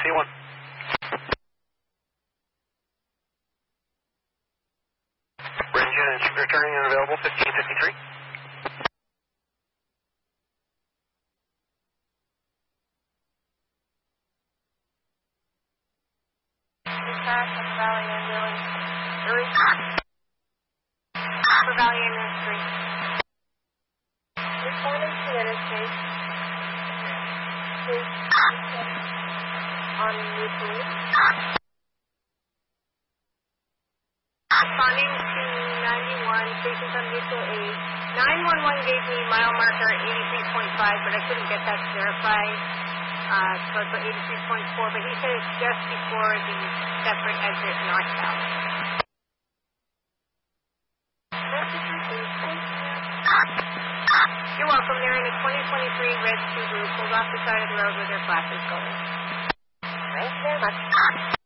T1. Engine and returning and available 1553. Dispatch on Valley Ambulance 3. For Valley Ambulance 3. Responding to interstate. Please on mutual. Responding to 91, stations on mutual aid. 911 gave me mile marker 83.5, but I couldn't get that to verify. So it's 83.4, but he said it's just before the separate exit northbound. You're welcome. They're in a 2023 red Subaru, pulled off the side of the road with their flashes going. Thanks very much.